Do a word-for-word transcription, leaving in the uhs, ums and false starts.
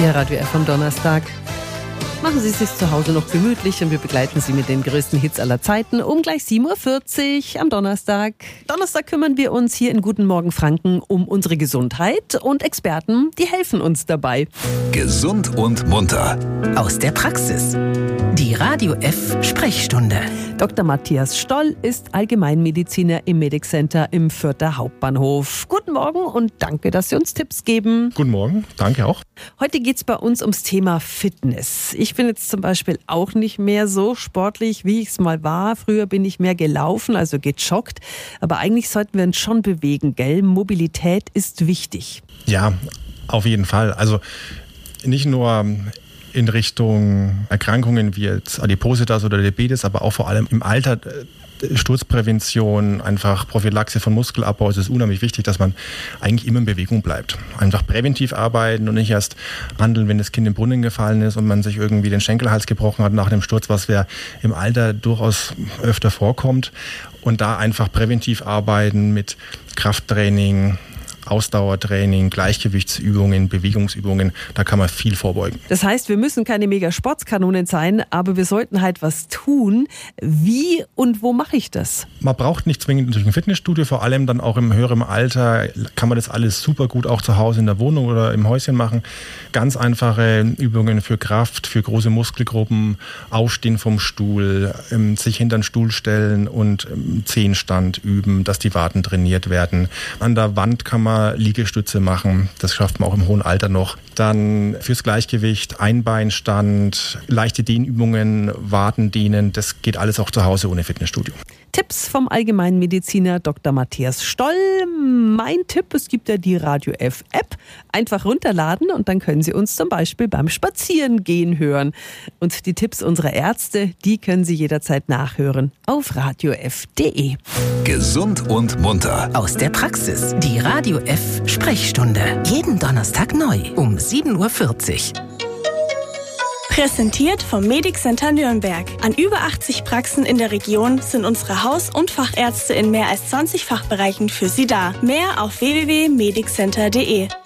Ihr Radio F am Donnerstag. Machen Sie es sich zu Hause noch gemütlich und wir begleiten Sie mit den größten Hits aller Zeiten um gleich sieben Uhr vierzig am Donnerstag. Donnerstag kümmern wir uns hier in Guten Morgen Franken um unsere Gesundheit und Experten, die helfen uns dabei. Gesund und munter. Aus der Praxis. Die Radio F Sprechstunde. Doktor Matthias Stoll ist Allgemeinmediziner im Medic Center im Fürther Hauptbahnhof. Guten Morgen und danke, dass Sie uns Tipps geben. Guten Morgen, danke auch. Heute geht es bei uns ums Thema Fitness. Ich bin jetzt zum Beispiel auch nicht mehr so sportlich, wie ich es mal war. Früher bin ich mehr gelaufen, also gejoggt. Aber eigentlich sollten wir uns schon bewegen, gell? Mobilität ist wichtig. Ja, auf jeden Fall. Also nicht nur in Richtung Erkrankungen wie jetzt Adipositas oder Diabetes, aber auch vor allem im Alter. Sturzprävention, einfach Prophylaxe von Muskelabbau. Es ist unheimlich wichtig, dass man eigentlich immer in Bewegung bleibt. Einfach präventiv arbeiten und nicht erst handeln, wenn das Kind im Brunnen gefallen ist und man sich irgendwie den Schenkelhals gebrochen hat nach dem Sturz, was ja im Alter durchaus öfter vorkommt. Und da einfach präventiv arbeiten mit Krafttraining, Ausdauertraining, Gleichgewichtsübungen, Bewegungsübungen, da kann man viel vorbeugen. Das heißt, wir müssen keine Mega-Sportskanonen sein, aber wir sollten halt was tun. Wie und wo mache ich das? Man braucht nicht zwingend natürlich ein Fitnessstudio, vor allem dann auch im höheren Alter kann man das alles super gut auch zu Hause in der Wohnung oder im Häuschen machen. Ganz einfache Übungen für Kraft, für große Muskelgruppen, Aufstehen vom Stuhl, sich hinter den Stuhl stellen und Zehenstand üben, dass die Waden trainiert werden. An der Wand kann man Liegestütze machen, das schafft man auch im hohen Alter noch. Dann fürs Gleichgewicht, Einbeinstand, leichte Dehnübungen, Wadendehnen, das geht alles auch zu Hause ohne Fitnessstudio. Tipps vom Allgemeinmediziner Doktor Matthias Stoll. Mein Tipp, es gibt ja die Radio F App. Einfach runterladen und dann können Sie uns zum Beispiel beim Spazierengehen hören. Und die Tipps unserer Ärzte, die können Sie jederzeit nachhören auf radio f punkt de. Gesund und munter. Aus der Praxis. Die Radio F Sprechstunde. Jeden Donnerstag neu um sieben Uhr vierzig. Präsentiert vom Medic Center Nürnberg. An über achtzig Praxen in der Region sind unsere Haus- und Fachärzte in mehr als zwanzig Fachbereichen für Sie da. Mehr auf w w w punkt medic center punkt de.